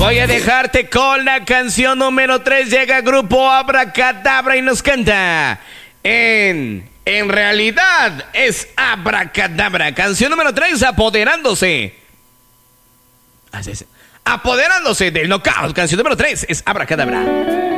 Voy a dejarte con la canción número 3. Llega Grupo Abracadabra y nos canta En realidad es Abracadabra. Canción número 3, apoderándose. Apoderándose del knockout. Canción número 3 es Abracadabra.